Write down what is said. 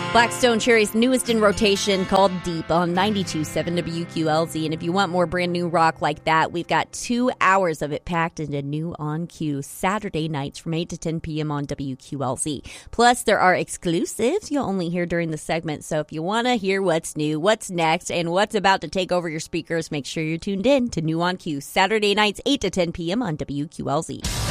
Blackstone Cherry's newest in rotation called Deep on 92.7 WQLZ. And if you want more brand new rock like that, we've got 2 hours of it packed into new On Cue Saturday nights from 8 to 10 p.m. on WQLZ. Plus, there are exclusives you'll only hear during the segment. So if you want to hear what's new, what's next, and what's about to take over your speakers, make sure you're tuned in to New On Cue Saturday nights, 8 to 10 p.m. on WQLZ.